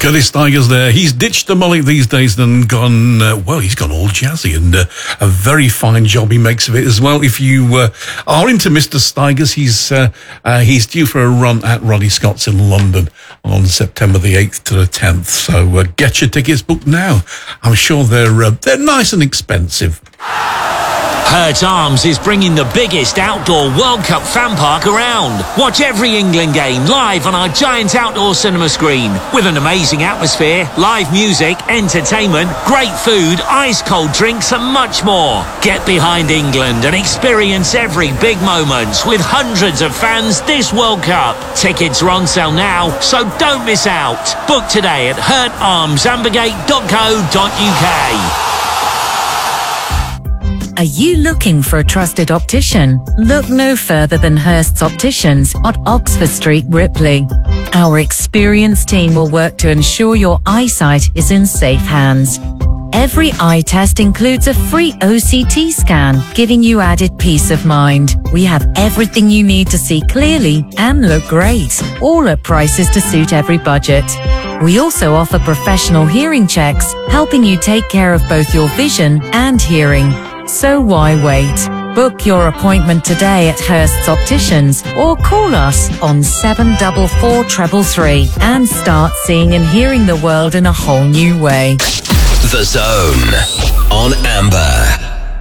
Curtis Stigers there. He's ditched the mullet these days and gone, he's gone all jazzy, and a very fine job he makes of it as well. If you are into Mr. Stigers, he's due for a run at Ronnie Scott's in London on September the 8th to the 10th. So get your tickets booked now. I'm sure they're nice and expensive. Hurt Arms is bringing the biggest outdoor World Cup fan park around. Watch every England game live on our giant outdoor cinema screen with an amazing atmosphere, live music, entertainment, great food, ice-cold drinks and much more. Get behind England and experience every big moment with hundreds of fans this World Cup. Tickets are on sale now, so don't miss out. Book today at hurtarmsamblegate.co.uk. Are you looking for a trusted optician? Look no further than Hurst's Opticians at Oxford Street, Ripley. Our experienced team will work to ensure your eyesight is in safe hands. Every eye test includes a free OCT scan, giving you added peace of mind. We have everything you need to see clearly and look great, all at prices to suit every budget. We also offer professional hearing checks, helping you take care of both your vision and hearing. So why wait? Book your appointment today at Hurst's Opticians or call us on 744333 and start seeing and hearing the world in a whole new way. The Zone on Amber.